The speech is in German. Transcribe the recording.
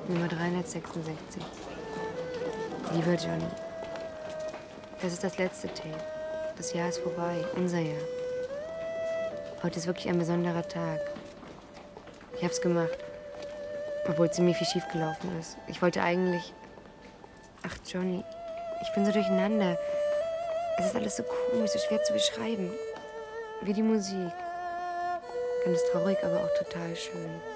Nummer 366. Lieber Johnny, das ist das letzte Tape. Das Jahr ist vorbei, unser Jahr. Heute ist wirklich ein besonderer Tag. Ich hab's gemacht, obwohl ziemlich viel schiefgelaufen ist. Ich wollte eigentlich... Ach, Johnny, ich bin so durcheinander. Es ist alles so komisch, so schwer zu beschreiben. Wie die Musik. Ganz traurig, aber auch total schön.